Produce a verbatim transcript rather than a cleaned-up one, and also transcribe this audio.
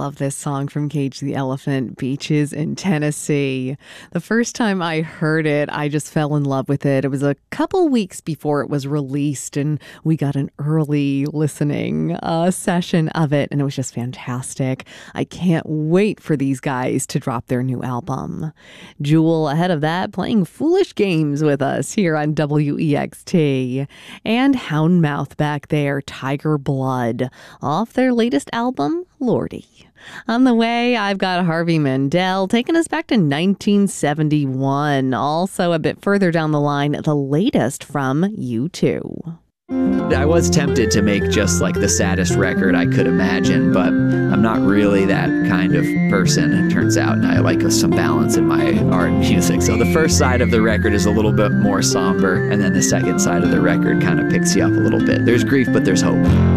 love this song from Cage the Elephant, Beaches in Tennessee. The first time I heard it, I just fell in love with it. It was a couple weeks before it was released, and we got an early listening uh, session of it, and it was just fantastic. I can't wait for these guys to drop their new album. Jewel, ahead of that, playing Foolish Games with us here on W E X T. And Houndmouth back there, Tiger Blood, off their latest album, Lordy. On the way, I've got Harvey Mandel taking us back to nineteen seventy-one. Also, a bit further down the line, the latest from U two. I was tempted to make just like the saddest record I could imagine, but I'm not really that kind of person, it turns out, and I like some balance in my art and music. So the first side of the record is a little bit more somber, and then the second side of the record kind of picks you up a little bit. There's grief, but there's hope.